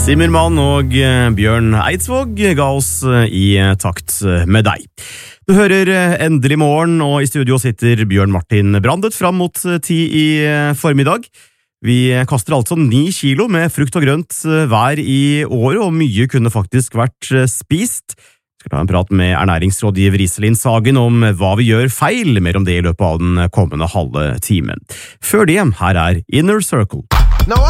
Simmermann og Bjørn Eidsvåg ga oss I takt med deg. Du hører Endelig morgen, og I studio sitter Bjørn Martin Brandet fram mot 10 I formiddag. Vi kaster altså 9 kilo med frukt og grønt hver I året, og mye kunne faktisk vært spist. Vi skal ta en prat med ernæringsrådgiver Iselin Sagen om hva vi gjør feil, mer om det I løpet av den kommende halve timen. Før det, her Inner Circle. Now